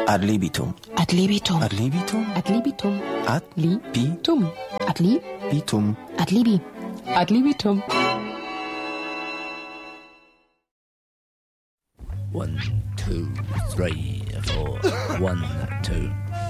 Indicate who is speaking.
Speaker 1: Ad libitum.
Speaker 2: Ad libitum.
Speaker 1: Ad libitum.
Speaker 2: Ad libitum.
Speaker 1: Ad
Speaker 2: libitum. Ad
Speaker 1: libitum.
Speaker 2: Ad libi. Ad libitum.
Speaker 3: 1, 2, 3, 4. 1, 2.